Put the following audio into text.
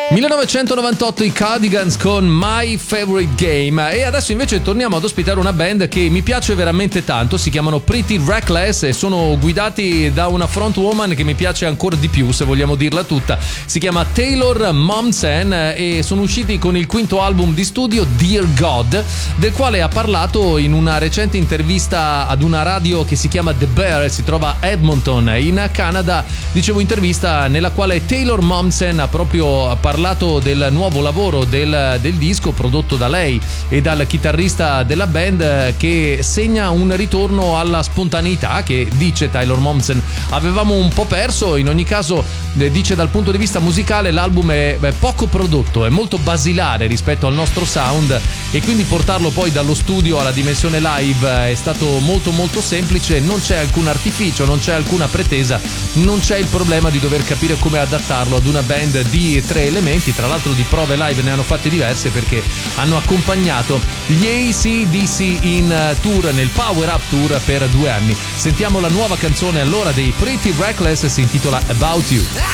1998 i Cardigans con My Favorite Game, e adesso invece torniamo ad ospitare una band che mi piace veramente tanto. Si chiamano Pretty Reckless e sono guidati da una frontwoman che mi piace ancora di più, se vogliamo dirla tutta. Si chiama Taylor Momsen e sono usciti con il quinto album di studio, Dear God, del quale ha parlato in una recente intervista ad una radio che si chiama The Bear, si trova a Edmonton in Canada. Dicevo, intervista nella quale Taylor Momsen ha proprio parlato del nuovo lavoro del disco prodotto da lei e dal chitarrista della band, che segna un ritorno alla spontaneità che, dice Taylor Momsen, avevamo un po' perso. In ogni caso, dice, dal punto di vista musicale l'album è poco prodotto, è molto basilare rispetto al nostro sound, e quindi portarlo poi dallo studio alla dimensione live è stato molto molto semplice. Non c'è alcun artificio, non c'è alcuna pretesa, non c'è il problema di dover capire come adattarlo ad una band di 3 elementi. Tra l'altro di prove live ne hanno fatte diverse, perché hanno accompagnato gli AC/DC in tour, nel Power Up Tour, per 2 anni. Sentiamo la nuova canzone allora dei Pretty Reckless, si intitola About You.